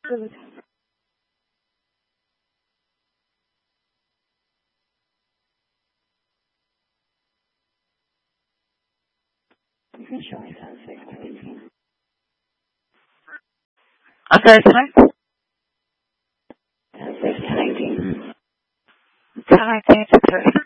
Good. You can show me 10, 6, 19. I'm sorry, tonight? 10, 6, 10, 19. 10, 19, 6, 30.